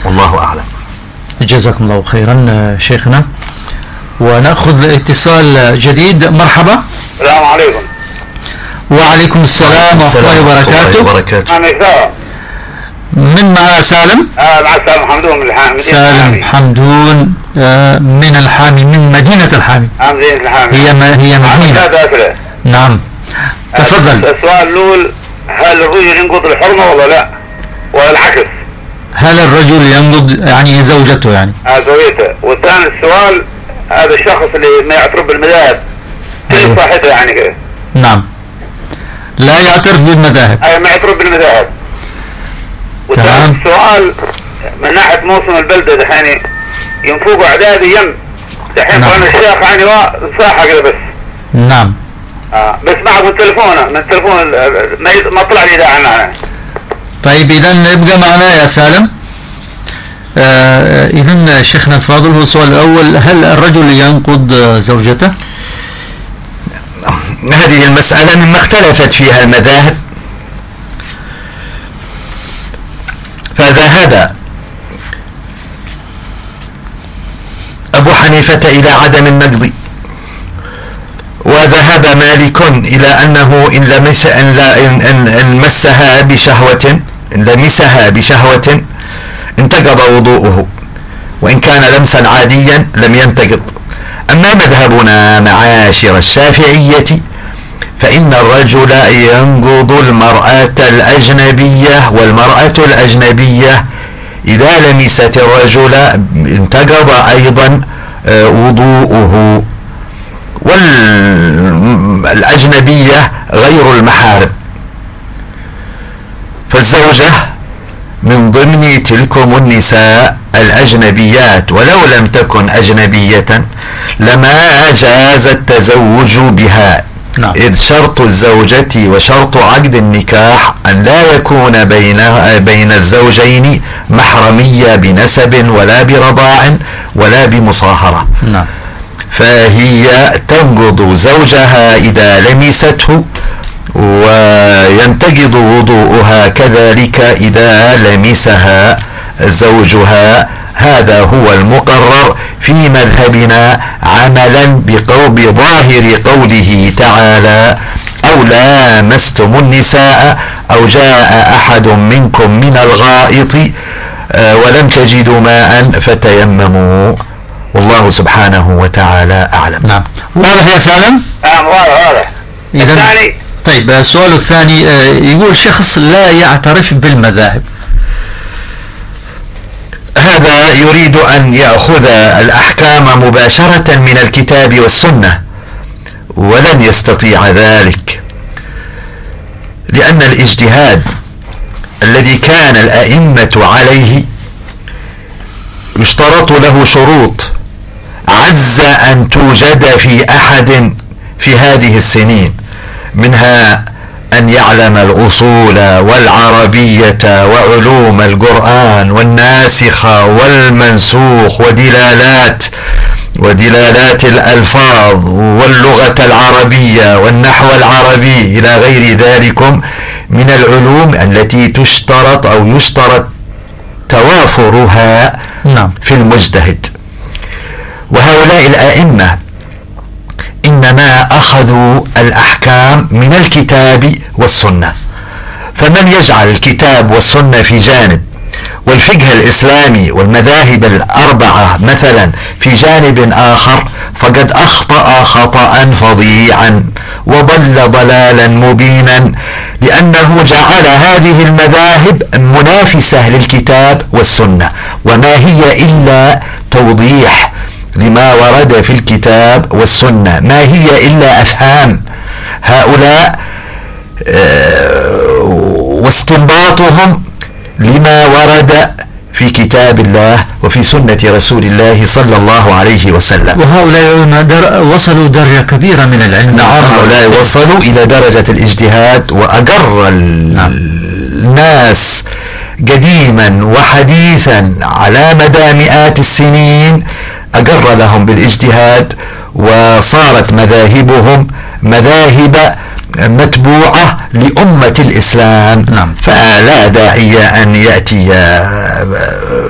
والله أعلم. جزاكم الله خيرا شيخنا. ونأخذ اتصال جديد. مرحبا. السلام عليكم. وعليكم السلام ورحمة الله وبركاته. من معنا سالم؟ مع سالم حمدون من الحامي. سالم حمدون من الحامي، من مدينة الحامي. مدينة الحامي. هي مدينة. نعم تفضل. السؤال الأول، هل الرجل ينقض الحرمة ولا لا؟ ولا العكس؟ هل الرجل ينقض يعني زوجته يعني؟ زوجته. والثاني السؤال، هذا الشخص اللي ما يعترف بالمذاهب كيف صحته يعني كده؟ نعم لا يعترف بالمذاهب. ما يعترف بالمذاهب. والثالث السؤال، من ناحية موسم البلدة دحين ينفوقوا اعداد يم دحين قرن الشيخ يعني ساحة كده بس. نعم. بس معك من التلفون ما طلع لي اذاعة معنا. طيب اذا نبقى معنا يا سالم. اذا شيخنا الفاضل، هو السؤال الاول، هل الرجل ينقض زوجته؟ هذه المسألة مما اختلفت فيها المذاهب، فذهب أبو حنيفة إلى عدم النقض، وذهب مالك إلى أنه إن لمسها بشهوة انتقض وضوءه، وإن كان لمسا عاديا لم ينتقض. أما مذهبنا معاشر الشافعية فإن الرجل ينقض المرأة الأجنبية، والمرأة الأجنبية إذا لمست الرجل انتقض أيضا وضوءه، والأجنبية غير المحارم. فالزوجة من ضمن تلكم النساء الأجنبيات، ولو لم تكن أجنبية لما جاز التزوج بها. نعم. إذ شرط الزوجة وشرط عقد النكاح أن لا يكون بين الزوجين محرمية بنسب ولا برضاع ولا بمصاهرة. نعم. فهي تنقض زوجها إذا لمسته، وينتقض وضوءها كذلك إذا لمسها زوجها. هذا هو المقرر في مذهبنا عملا بظاهر قوله تعالى: أو لامستم النساء أو جاء أحد منكم من الغائط ولم تجدوا ماء فتيمموا. والله سبحانه وتعالى أعلم. نعم. واضح يا سالم؟ واضح. الثاني. طيب السؤال الثاني، يقول شخص لا يعترف بالمذاهب، هذا يريد أن يأخذ الأحكام مباشرة من الكتاب والسنة، ولن يستطيع ذلك، لأن الاجتهاد الذي كان الأئمة عليه يشترط له شروط، عز أن توجد في أحد في هذه السنين، منها أن يعلم الأصول والعربية وعلوم القرآن والناسخ والمنسوخ ودلالات الألفاظ واللغة العربية والنحو العربي إلى غير ذلك من العلوم التي تشترط أو يشترط توافرها في المجتهد. وهؤلاء الأئمة إنما أخذوا الأحكام من الكتاب والسنة، فمن يجعل الكتاب والسنة في جانب والفقه الإسلامي والمذاهب الأربعة مثلا في جانب آخر فقد أخطأ خطأ فظيعا وضل ضلالا مبينا، لأنه جعل هذه المذاهب منافسة للكتاب والسنة، وما هي إلا توضيح لما ورد في الكتاب والسنة، ما هي إلا أفهام هؤلاء واستنباطهم لما ورد في كتاب الله وفي سنة رسول الله صلى الله عليه وسلم. وهؤلاء وصلوا درجة كبيرة من العلم. نعم، هؤلاء وصلوا إلى درجة الاجتهاد، وأقر الناس قديما وحديثا على مدى مئات السنين، أقر لهم بالاجتهاد، وصارت مذاهبهم مذاهب متبوعة لأمة الإسلام. نعم. فلا داعي أن يأتي